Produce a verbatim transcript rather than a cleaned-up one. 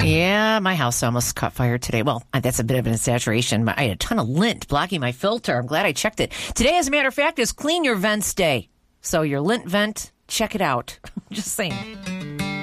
Yeah, my house almost caught fire today. Well, that's a bit of an exaggeration. I had a ton of lint blocking my filter. I'm glad I checked it. Today, as a matter of fact, is Clean Your Vents Day. So your lint vent, check it out. Just saying.